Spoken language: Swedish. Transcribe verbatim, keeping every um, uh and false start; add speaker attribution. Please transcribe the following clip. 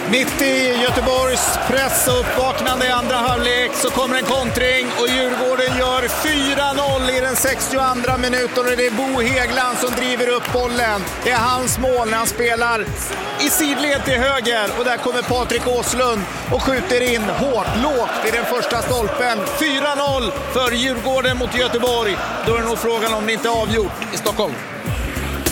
Speaker 1: Mitt i Göteborgs press och uppvaknande i andra halvlek så kommer en kontring och Djurgården gör fyra noll i den sextioandra minuten och det är Bo Häggland som driver upp bollen. Det är hans mål när han spelar i sidled till höger och där kommer Patrik Åslund och skjuter in hårt, lågt i den första stolpen. fyra noll för Djurgården mot Göteborg. Då är det nog frågan om det inte är avgjort i Stockholm.